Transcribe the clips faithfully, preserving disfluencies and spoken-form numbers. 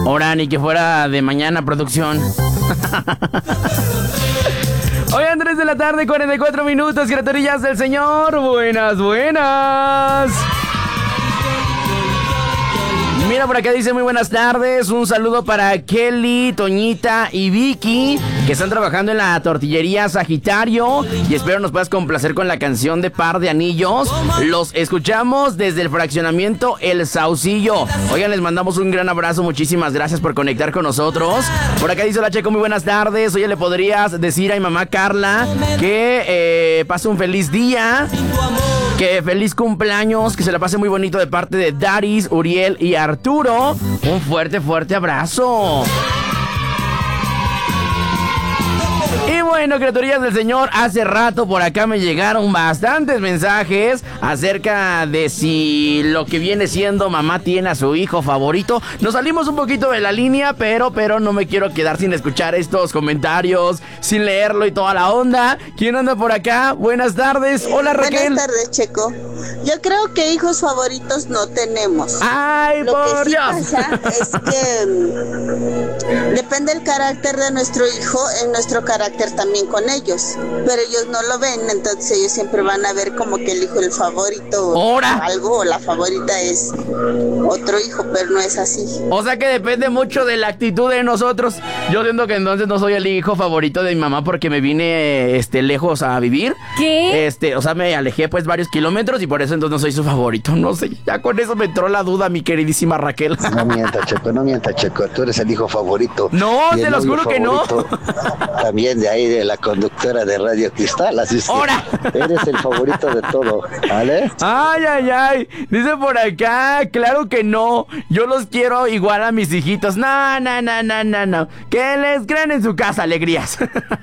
Ahora ni que fuera de mañana, producción. Hoy Andrés de la tarde, cuarenta y cuatro minutos, criaturillas del Señor. Buenas, buenas. Mira, por acá dice muy buenas tardes. Un saludo para Kelly, Toñita y Vicky, que están trabajando en la tortillería Sagitario. Y espero nos puedas complacer con la canción de Par de Anillos. Los escuchamos desde el fraccionamiento El Saucillo. Oigan, les mandamos un gran abrazo. Muchísimas gracias por conectar con nosotros. Por acá dice la Checo, muy buenas tardes. Oye, ¿le podrías decir a mi mamá Carla que eh, pase un feliz día? Que feliz cumpleaños, que se la pase muy bonito de parte de Daris, Uriel y Arturo. Un fuerte, fuerte abrazo. Y bueno, criaturillas del Señor, hace rato por acá me llegaron bastantes mensajes acerca de si lo que viene siendo mamá tiene a su hijo favorito. Nos salimos un poquito de la línea, pero, pero no me quiero quedar sin escuchar estos comentarios, sin leerlo y toda la onda. ¿Quién anda por acá? Buenas tardes. Hola, Raquel. Buenas tardes, Checo. Yo creo que hijos favoritos no tenemos. ¡Ay, lo por que sí Dios! pasa es que um, depende del carácter de nuestro hijo, en nuestro carácter también con ellos, pero ellos no lo ven, entonces ellos siempre van a ver como que el hijo el favorito o algo, o la favorita es otro hijo, pero no es así. O sea que depende mucho de la actitud de nosotros. Yo siento que entonces no soy el hijo favorito de mi mamá porque me vine este lejos a vivir. ¿Qué? Este, o sea, me alejé pues varios kilómetros y por eso entonces no soy su favorito. No sé, ya con eso me entró la duda, mi queridísima Raquel. No mienta, Checo, no mienta, Checo, tú eres el hijo favorito. No, te los juro que no. También de ahí de la conductora de Radio Cristal, así es que ¡Hora! eres el favorito de todo, ¿vale? Ay, ay, ay, dice por acá, claro que no, yo los quiero igual a mis hijitos. No, no, no, no, no, no, que les crean en su casa, alegrías.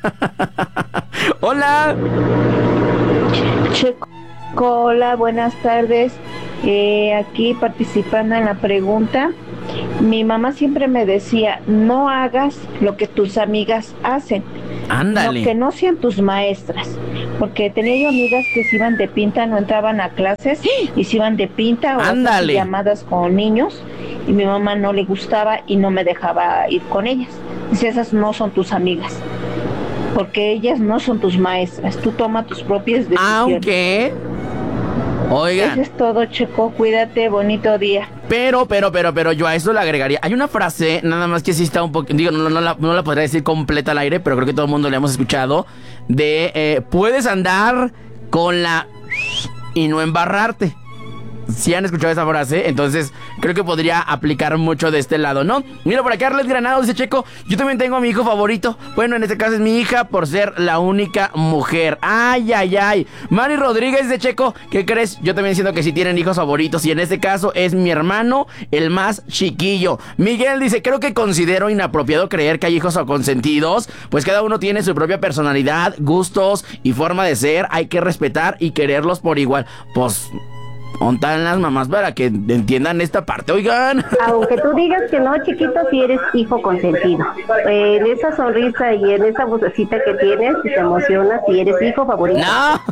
Hola. Checo, hola, buenas tardes. Eh, aquí participando en la pregunta. Mi mamá siempre me decía, no hagas lo que tus amigas hacen. Ándale. No, que no sean tus maestras. Porque tenía yo amigas que se iban de pinta, no entraban a clases y se iban de pinta o hacían llamadas con niños. Y mi mamá no le gustaba y no me dejaba ir con ellas. Dice, esas no son tus amigas. Porque ellas no son tus maestras. Tú toma tus propias decisiones. Aunque... Oigan. Eso es todo, Checo. Cuídate, bonito día. Pero, pero, pero, pero yo a eso le agregaría. Hay una frase, nada más que sí está un poco. Digo, no, no, la, no la podría decir completa al aire, pero creo que todo el mundo la hemos escuchado. De eh, puedes andar con la y no embarrarte. Si han escuchado esa frase, entonces creo que podría aplicar mucho de este lado, ¿no? Mira, por acá Arles Granado dice, Checo, yo también tengo a mi hijo favorito. Bueno, en este caso es mi hija por ser la única mujer. Ay, ay, ay. Mari Rodríguez dice, Checo, ¿qué crees? Yo también siento que sí tienen hijos favoritos y en este caso es mi hermano, el más chiquillo. Miguel dice, creo que considero inapropiado creer que hay hijos consentidos, pues cada uno tiene su propia personalidad, gustos y forma de ser. Hay que respetar y quererlos por igual. Pues... ¿Ontan las mamás para que entiendan esta parte? Oigan. Aunque tú digas que no, chiquito, si eres hijo consentido. Eh, en esa sonrisa y en esa vocecita que tienes, te emocionas y eres hijo favorito. No.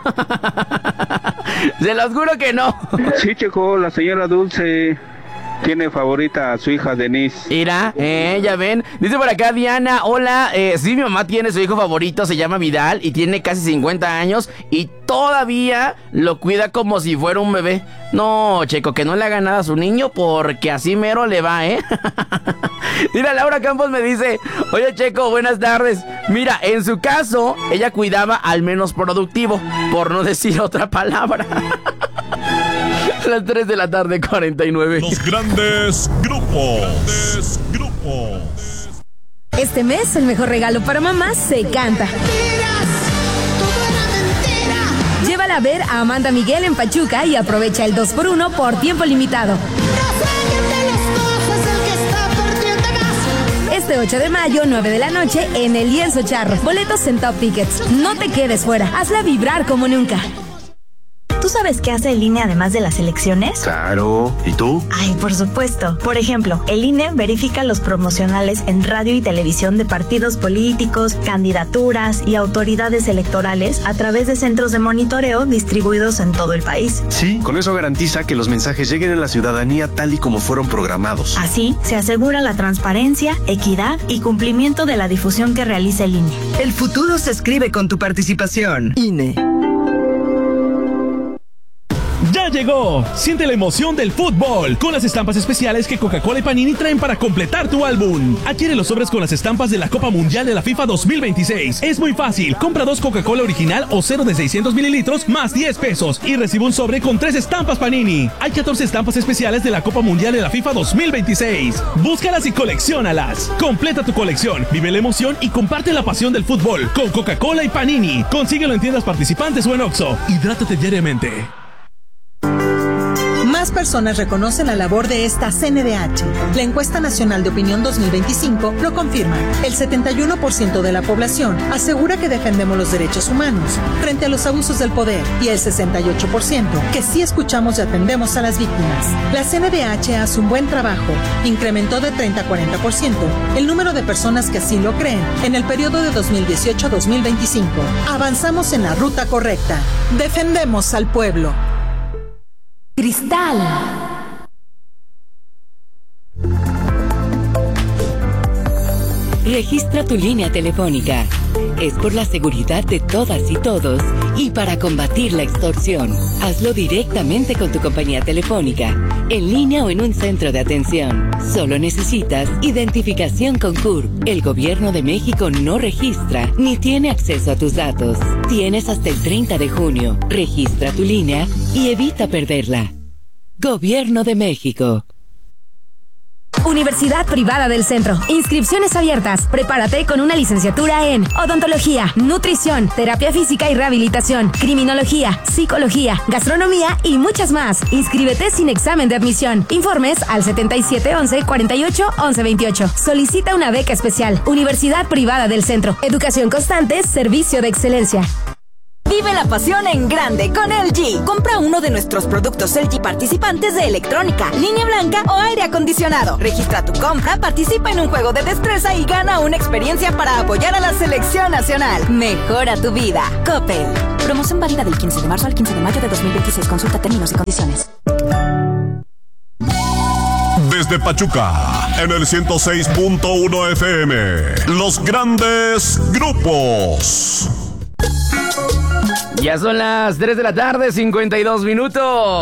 Se los juro que no. Sí, Checo, la señora Dulce tiene favorita a su hija Denise. Mira, eh, ya ven. Dice por acá Diana, hola, eh, sí, mi mamá tiene su hijo favorito, se llama Vidal y tiene casi cincuenta años y todavía lo cuida como si fuera un bebé. No, Checo, que no le haga nada a su niño porque así mero le va, ¿eh? Mira, Laura Campos me dice, oye, Checo, buenas tardes. Mira, en su caso, ella cuidaba al menos productivo, por no decir otra palabra. Las tres de la tarde, cuarenta y nueve. Los grandes grupos. Grandes grupos. Este mes, el mejor regalo para mamá se canta. Llévala a ver a Amanda Miguel en Pachuca y aprovecha el dos por uno por tiempo limitado. Este ocho de mayo, nueve de la noche, en el Lienzo Charro. Boletos en Top Tickets. No te quedes fuera. Hazla vibrar como nunca. Tu ¿tú sabes qué hace el I N E además de las elecciones? Claro. ¿Y tú? Ay, por supuesto. Por ejemplo, el I N E verifica los promocionales en radio y televisión de partidos políticos, candidaturas y autoridades electorales a través de centros de monitoreo distribuidos en todo el país. Sí, con eso garantiza que los mensajes lleguen a la ciudadanía tal y como fueron programados. Así, se asegura la transparencia, equidad y cumplimiento de la difusión que realiza el I N E. El futuro se escribe con tu participación. I N E. ¡Ya llegó! Siente la emoción del fútbol con las estampas especiales que Coca-Cola y Panini traen para completar tu álbum. Adquiere los sobres con las estampas de la Copa Mundial de la FIFA dos mil veintiséis. Es muy fácil. Compra dos Coca-Cola original o cero de seiscientos mililitros más diez pesos y recibe un sobre con tres estampas Panini. Hay catorce estampas especiales de la Copa Mundial de la FIFA dos mil veintiséis. Búscalas y colecciónalas. Completa tu colección, vive la emoción y comparte la pasión del fútbol con Coca-Cola y Panini. Consíguelo en tiendas participantes o en Oxxo. Hidrátate diariamente. Más personas reconocen la labor de esta C N D H. La encuesta nacional de opinión dos mil veinticinco lo confirma. El setenta y uno por ciento de la población asegura que defendemos los derechos humanos frente a los abusos del poder y el sesenta y ocho por ciento que sí escuchamos y atendemos a las víctimas. La C N D H hace un buen trabajo. Incrementó de treinta a cuarenta por ciento el número de personas que así lo creen en el periodo de dos mil dieciocho a dos mil veinticinco. Avanzamos en la ruta correcta. Defendemos al pueblo. Cristal. Registra tu línea telefónica. Es por la seguridad de todas y todos y para combatir la extorsión. Hazlo directamente con tu compañía telefónica, en línea o en un centro de atención. Solo necesitas identificación con C U R P. El Gobierno de México no registra ni tiene acceso a tus datos. Tienes hasta el treinta de junio. Registra tu línea y evita perderla. Gobierno de México. Universidad Privada del Centro. Inscripciones abiertas. Prepárate con una licenciatura en odontología, nutrición, terapia física y rehabilitación, criminología, psicología, gastronomía y muchas más. Inscríbete sin examen de admisión. Informes al setenta y siete once cuarenta y ocho once veintiocho. Solicita una beca especial. Universidad Privada del Centro. Educación constante, servicio de excelencia. Vive la pasión en grande con L G. Compra uno de nuestros productos L G participantes de electrónica, línea blanca o aire acondicionado. Registra tu compra, participa en un juego de destreza y gana una experiencia para apoyar a la selección nacional. Mejora tu vida. Coppel. Promoción válida del quince de marzo al quince de mayo de dos mil veintiséis. Consulta términos y condiciones. Desde Pachuca, en el ciento seis punto uno F M, los grandes grupos. Ya son las tres de la tarde, cincuenta y dos minutos.